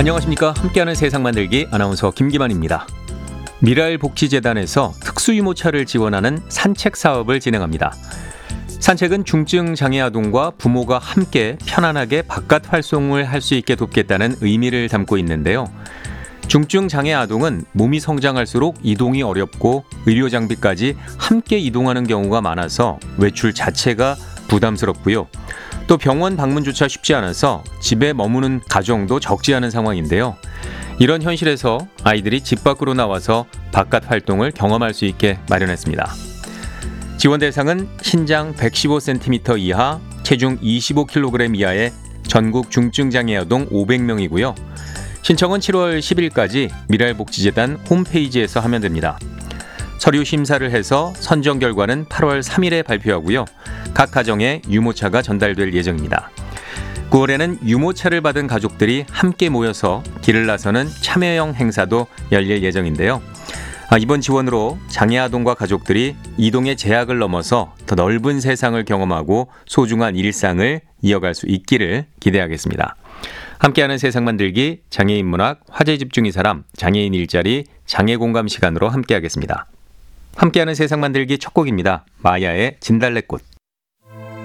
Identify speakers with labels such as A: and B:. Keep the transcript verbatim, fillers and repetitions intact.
A: 안녕하십니까. 함께하는 세상 만들기 아나운서 김기만입니다. 미랄복지재단에서 특수유모차를 지원하는 산책 사업을 진행합니다. 산책은 중증 장애 아동과 부모가 함께 편안하게 바깥 활동을 할 수 있게 돕겠다는 의미를 담고 있는데요. 중증 장애 아동은 몸이 성장할수록 이동이 어렵고 의료 장비까지 함께 이동하는 경우가 많아서 외출 자체가 부담스럽고요. 또 병원 방문조차 쉽지 않아서 집에 머무는 가정도 적지 않은 상황인데요. 이런 현실에서 아이들이 집 밖으로 나와서 바깥 활동을 경험할 수 있게 마련했습니다. 지원 대상은 신장 백십오 센티미터 이하, 체중 이십오 킬로그램 이하의 전국 중증장애 아동 오백 명이고요. 신청은 칠월 십일까지 미랄복지재단 홈페이지에서 하면 됩니다. 서류 심사를 해서 선정 결과는 팔월 삼일에 발표하고요. 각 가정에 유모차가 전달될 예정입니다. 구월에는 유모차를 받은 가족들이 함께 모여서 길을 나서는 참여형 행사도 열릴 예정인데요. 이번 지원으로 장애 아동과 가족들이 이동의 제약을 넘어서 더 넓은 세상을 경험하고 소중한 일상을 이어갈 수 있기를 기대하겠습니다. 함께하는 세상 만들기 장애인 문학 화제 집중 이 사람 장애인 일자리 장애 공감 시간으로 함께하겠습니다. 함께하는 세상 만들기 첫 곡입니다. 마야의 진달래꽃.